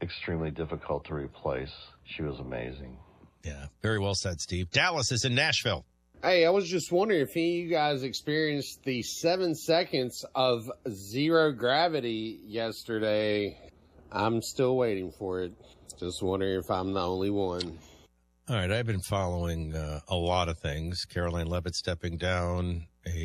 extremely difficult to replace. She was amazing. Yeah, very well said, Steve. Dallas is in Nashville. Hey, I was just wondering if any of you guys experienced the 7 seconds of zero gravity yesterday. I'm still waiting for it. Just wondering if I'm the only one. All right, I've been following a lot of things. Caroline Leavitt stepping down,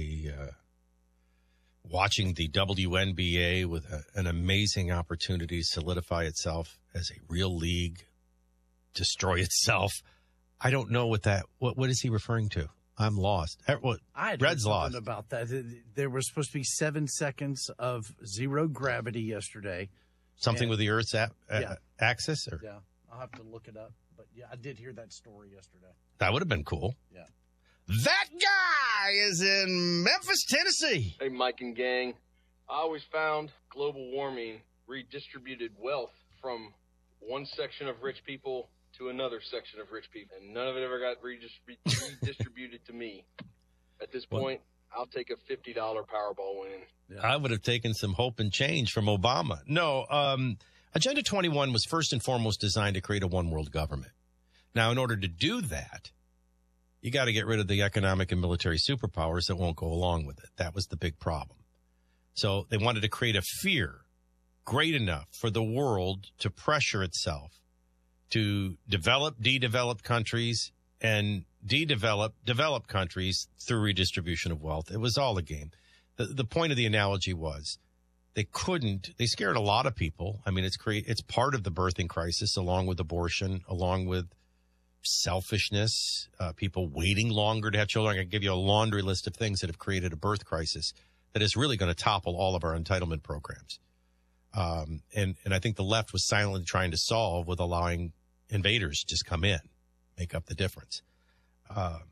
watching the WNBA with an amazing opportunity to solidify itself as a real league, destroy itself. I don't know what is he referring to? I'm lost. I had Red's heard lost about that. There was supposed to be 7 seconds of zero gravity yesterday. Something with the Earth's axis? Or? Yeah, I'll have to look it up. But yeah, I did hear that story yesterday. That would have been cool. Yeah. That guy is in Memphis, Tennessee. Hey, Mike and gang. I always found global warming redistributed wealth from one section of rich people to another section of rich people, and none of it ever got redistributed to me. At this point, I'll take a $50 Powerball win. Yeah. I would have taken some hope and change from Obama. No, Agenda 21 was first and foremost designed to create a one-world government. Now, in order to do that, you got to get rid of the economic and military superpowers that won't go along with it. That was the big problem. So they wanted to create a fear great enough for the world to pressure itself to develop developed countries and developed countries through redistribution of wealth. It was all a game. The point of the analogy was they scared a lot of people. I mean, it's part of the birthing crisis, along with abortion, along with selfishness, people waiting longer to have children. I can give you a laundry list of things that have created a birth crisis that is really going to topple all of our entitlement programs. And I think the left was silently trying to solve with allowing invaders just come in, make up the difference. But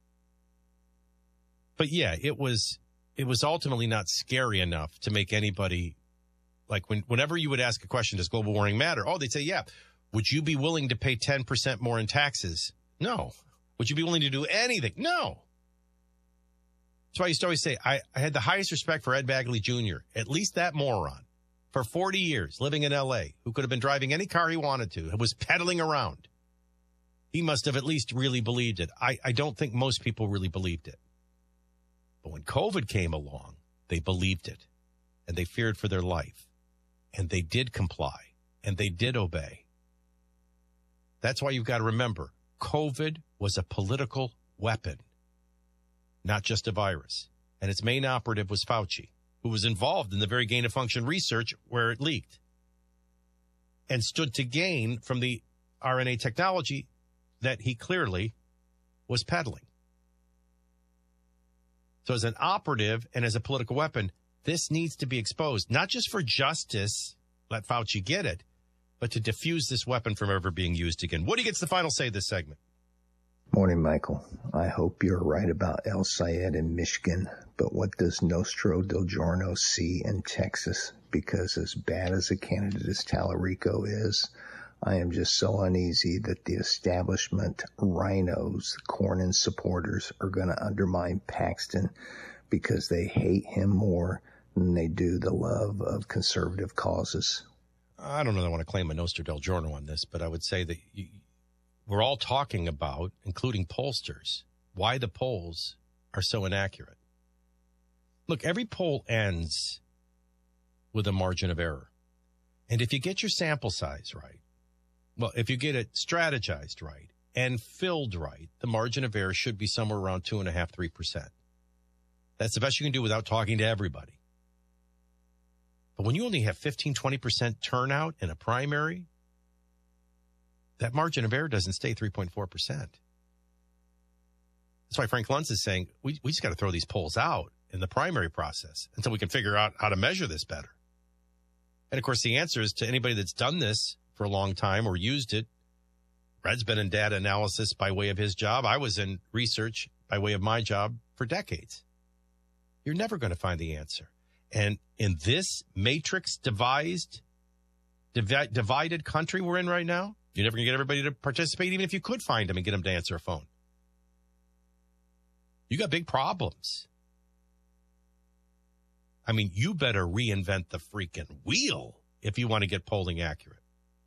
yeah, it was ultimately not scary enough to make anybody, like whenever you would ask a question, does global warming matter? Oh, they'd say, yeah. Would you be willing to pay 10% more in taxes? No. Would you be willing to do anything? No. That's why I used to always say, I had the highest respect for Ed Bagley Jr., at least that moron, for 40 years living in L.A., who could have been driving any car he wanted to, who was pedaling around. He must have at least really believed it. I don't think most people really believed it. But when COVID came along, they believed it, and they feared for their life, and they did comply, and they did obey. That's why you've got to remember, COVID was a political weapon, not just a virus. And its main operative was Fauci, who was involved in the very gain-of-function research where it leaked and stood to gain from the RNA technology that he clearly was peddling. So as an operative and as a political weapon, this needs to be exposed, not just for justice, let Fauci get it, but to diffuse this weapon from ever being used again. Woody gets the final say this segment. Morning, Michael. I hope you're right about El Sayed in Michigan, but what does Nostro del Giorno see in Texas? Because as bad as a candidate as Tallarico is, I am just so uneasy that the establishment rhinos, Cornyn supporters, are going to undermine Paxton because they hate him more than they do the love of conservative causes. I don't know that I want to claim a Nostro del Giorno on this, but I would say that we're all talking about, including pollsters, why the polls are so inaccurate. Look, every poll ends with a margin of error. And if you get your sample size right, well, if you get it strategized right and filled right, the margin of error should be somewhere around 2.5%, 3%. That's the best you can do without talking to everybody. But when you only have 15, 20% turnout in a primary, that margin of error doesn't stay 3.4%. That's why Frank Luntz is saying we just got to throw these polls out in the primary process until we can figure out how to measure this better. And, of course, the answer is to anybody that's done this for a long time or used it. Red's been in data analysis by way of his job. I was in research by way of my job for decades. You're never going to find the answer. And in this matrix divided country we're in right now, you're never going to get everybody to participate, even if you could find them and get them to answer a phone. You got big problems. I mean, you better reinvent the freaking wheel if you want to get polling accurate.